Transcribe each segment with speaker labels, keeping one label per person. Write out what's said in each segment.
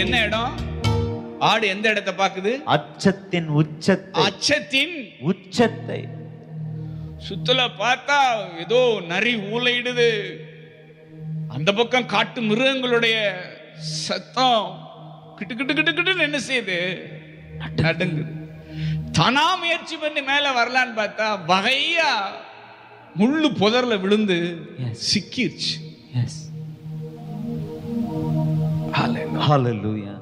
Speaker 1: என்ன இடம்? ஆடு எந்த இடத்தை பாக்குது?
Speaker 2: அச்சத்தின் உச்சத்தை.
Speaker 1: அச்சத்தின்
Speaker 2: உச்சத்தை.
Speaker 1: சுத்தல பார்த்தா ஏதோ நரி ஊளையிடுது. அந்த பக்கம் காட்டு மிருகங்களுடைய சத்தம் கிட்டு கிட்டு கிட்டு கிட்டு என்ன செய்யுது? நடுங்குது. தானா முயற்சி பண்ணி மேல வரலான்னு பார்த்தா வகையா முள்ளு புதர்ல விழுந்து சிக்கிருச்சு.
Speaker 2: ஹalleluya.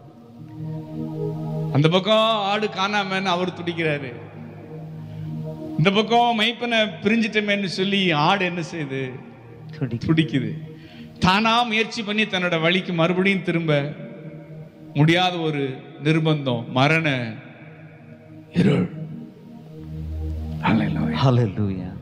Speaker 1: அந்த பக்கம் ஆடு காணாமன்னு அவர் துடிக்கிறாரு. இந்த பக்கம் மைப்பனை பிரிஞ்சிட்டமேன்னு சொல்லி ஆடு என்ன செய்யுது? துடிக்குது. தானா முயற்சி பண்ணி தன்னோட வழிக்கு மறுபடியும் திரும்ப முடியாத ஒரு நிர்பந்தம், மரண இருள்.
Speaker 2: ஹalleluya.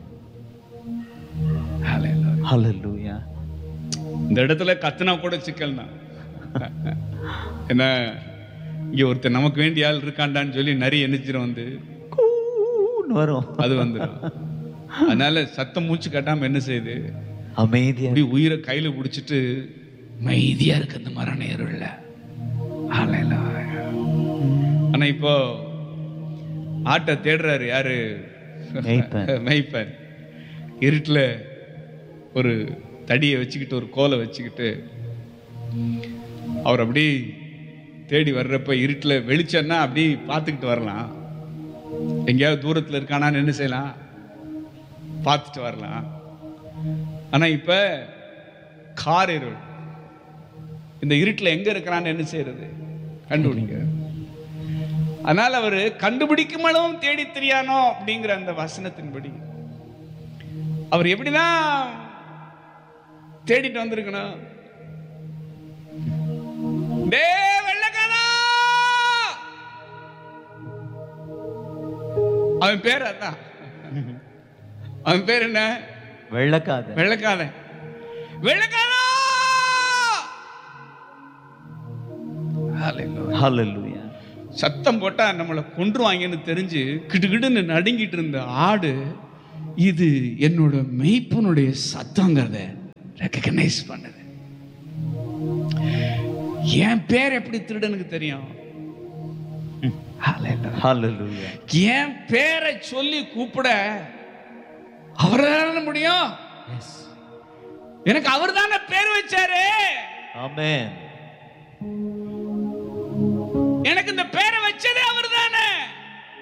Speaker 2: ஹalleluya.
Speaker 1: இந்த இடத்துல கத்துனா கூட சிக்கல் தான். என்ன இங்க ஒருத்தர் நமக்கு வேண்டிய ஆள் இருக்காண்டான்னு சொல்லி நிறைய எண்ணிச்சிரும் வந்து
Speaker 2: வரும், அது
Speaker 1: வந்துடும். அதனால சத்தம் மூச்சு கட்டாம என்ன செய்யுது?
Speaker 2: அமைதியா
Speaker 1: உயிரை கையில பிடிச்சிட்டு அமைதியா இருக்கு அந்த மரண இருள்ல. ஆனா இப்போ ஆட்டை தேடுறாரு யாரு? மெய்ப்பன். இருட்டுல ஒரு தடியை வச்சுக்கிட்டு ஒரு கோலை வச்சுக்கிட்டு அவர் அப்படி தேடி வர்றப்ப இருட்டுல வெளிச்சம்னா அப்படி பார்த்துக்கிட்டு வரலாம். எங்கேயாவது தூரத்துல இருக்கானான்னு என்ன செய்யலாம்? பார்த்துட்டு வரலாம். ஆனா இப்ப கார் இருள். இந்த இருட்டுல எங்க இருக்கிறான்னு என்ன செய்யறது? கண்டுபிடிக்க. அதனால அவரு கண்டுபிடிக்கும் அளவும் தேடி தெரியானோ அப்படிங்கிற அந்த வசனத்தின்படி அவர் எப்படிதான் தேடிட்டு வந்திருக்கணும்? அவன் பேர் அதான். அவன் பேர் என்ன?
Speaker 2: வெள்ளக்காதன்.
Speaker 1: வெள்ளக்காதன். வெள்ளக்காதன்.
Speaker 2: ஹalleluya.
Speaker 1: சத்தம் போட்டா நம்மளை கொன்றுவாங்கன்னு தெரிஞ்சு கிடுகிடுன்னு நடுங்கிட்டு இருந்த ஆடு இது என்னோட மெய்ப்பனுடைய சத்தங்கிறத ரெகக்னைஸ் பண்ணுது. என் பேர் எப்படி திருடனுக்கு தெரியும்?
Speaker 2: ஹalleluya.
Speaker 1: என் பேரை சொல்லி கூப்பிட அவரால முடியும். எனக்கு அவர் தானே பேர் வச்சாரு.
Speaker 2: ஆமென்.
Speaker 1: எனக்கு இந்த பேரை வச்சதே அவர் தானே.